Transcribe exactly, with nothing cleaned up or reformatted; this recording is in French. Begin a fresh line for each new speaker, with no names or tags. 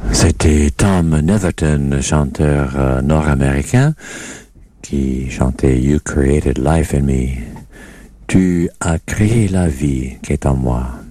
C'était Tom Netherton, chanteur euh, nord-américain, qui chantait You Created Life in Me. Tu as créé la vie qui est en moi.